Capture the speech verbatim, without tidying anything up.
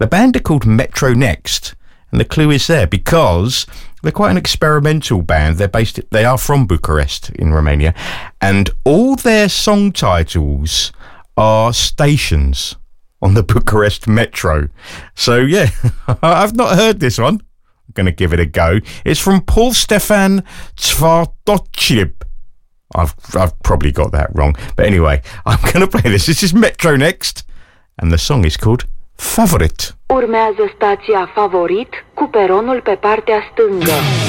The band are called Metro Next, and the clue is there because they're quite an experimental band. They're based, they are from Bucharest in Romania, and all their song titles are stations on the Bucharest Metro. So yeah, I've not heard this one. I'm going to give it a go. It's from Paul Stefan Tvartocib. I've I've probably got that wrong, but anyway, I'm going to play this. This is Metro Next, and the song is called Favorit. Urmează stația Favorit cu peronul pe partea stângă.